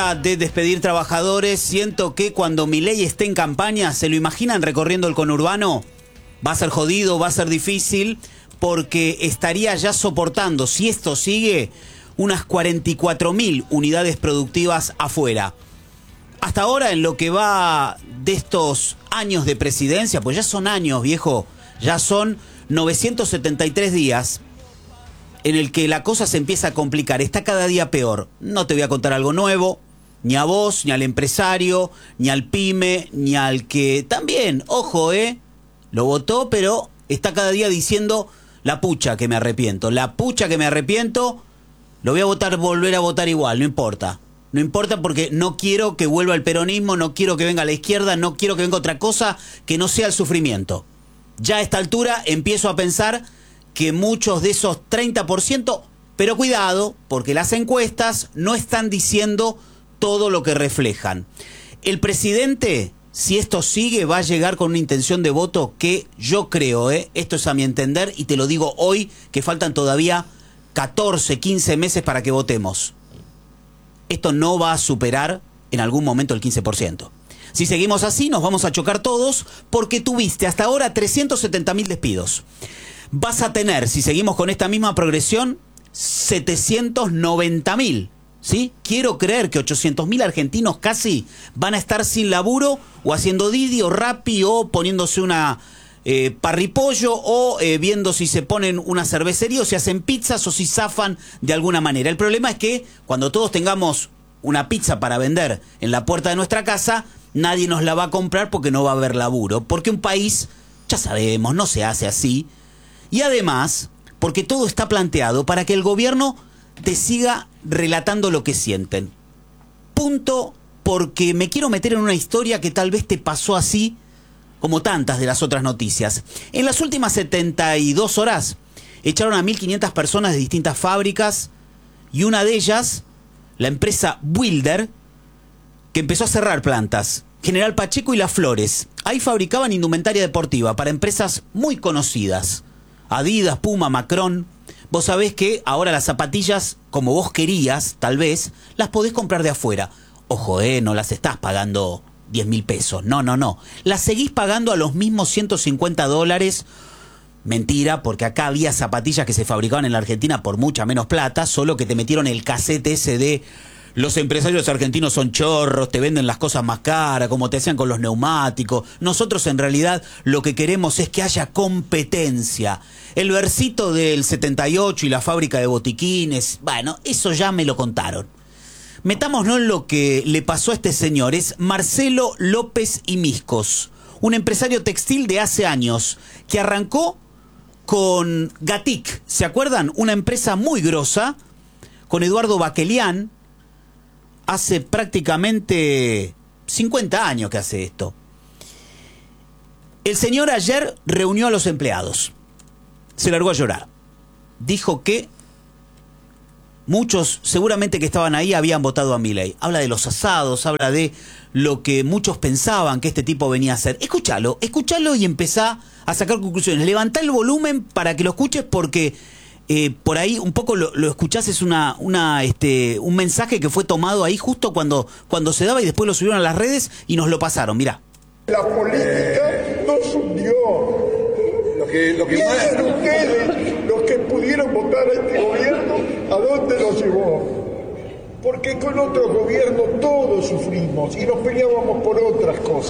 De despedir trabajadores, siento que cuando Milei esté en campaña, ¿se lo imaginan recorriendo el conurbano? Va a ser jodido, va a ser difícil, porque estaría ya soportando, si esto sigue, unas 44.000 unidades productivas afuera. Hasta ahora, en lo que va de estos años de presidencia, pues ya son años, viejo, ya son 973 días en el que la cosa se empieza a complicar, está cada día peor. No te voy a contar algo nuevo, ni a vos, ni al empresario, ni al pyme, ni al que también, ojo, lo votó, pero está cada día diciendo la pucha que me arrepiento, la pucha que me arrepiento, lo voy a votar, volver a votar igual, no importa. No importa porque no quiero que vuelva el peronismo, no quiero que venga la izquierda, no quiero que venga otra cosa que no sea el sufrimiento. Ya a esta altura empiezo a pensar que muchos de esos 30%, pero cuidado, porque las encuestas no están diciendo todo lo que reflejan. El presidente, si esto sigue, va a llegar con una intención de voto que yo creo, esto es a mi entender, y te lo digo hoy, que faltan todavía 14, 15 meses para que votemos. Esto no va a superar en algún momento el 15%. Si seguimos así, nos vamos a chocar todos, porque tuviste hasta ahora 370.000 despidos. Vas a tener, si seguimos con esta misma progresión, 790.000. ¿Sí? Quiero creer que 800.000 argentinos casi van a estar sin laburo, o haciendo Didi o Rappi, o poniéndose una parripollo, o viendo si se ponen una cervecería, o si hacen pizzas, o si zafan de alguna manera. El problema es que cuando todos tengamos una pizza para vender en la puerta de nuestra casa, nadie nos la va a comprar porque no va a haber laburo. Porque un país, ya sabemos, no se hace así. Y además, porque todo está planteado para que el gobierno te siga relatando lo que sienten. Punto, porque me quiero meter en una historia que tal vez te pasó así, como tantas de las otras noticias. En las últimas 72 horas, echaron a 1.500 personas de distintas fábricas, y una de ellas, la empresa Wilder, que empezó a cerrar plantas. General Pacheco y Las Flores. Ahí fabricaban indumentaria deportiva para empresas muy conocidas. Adidas, Puma, Macron. Vos sabés que ahora las zapatillas, como vos querías, tal vez, las podés comprar de afuera. Ojo, no las estás pagando 10.000 pesos. No, no, no. Las seguís pagando a los mismos $150. Mentira, porque acá había zapatillas que se fabricaban en la Argentina por mucha menos plata, solo que te metieron el casete ese de los empresarios argentinos son chorros, te venden las cosas más caras, como te hacían con los neumáticos. Nosotros en realidad lo que queremos es que haya competencia. El versito del 78 y la fábrica de botiquines, bueno, eso ya me lo contaron. Metámonos en lo que le pasó a este señor. Es Marcelo López y Miscos, un empresario textil de hace años, que arrancó con Gatic, ¿se acuerdan? Una empresa muy grosa, con Eduardo Baquelián. Hace prácticamente 50 años que hace esto. El señor ayer reunió a los empleados. Se largó a llorar. Dijo que muchos, seguramente que estaban ahí, habían votado a Milei. Habla de los asados, habla de lo que muchos pensaban que este tipo venía a hacer. Escúchalo y empezá a sacar conclusiones. Levantá el volumen para que lo escuches, porque por ahí un poco lo escuchás. Es un mensaje que fue tomado ahí justo cuando se daba, y después lo subieron a las redes y nos lo pasaron. Mirá. La política nos hundió. Piensen ustedes, los que pudieron votar a este gobierno, ¿a dónde los llevó? Porque con otros gobiernos todos sufrimos y nos peleábamos por otras cosas.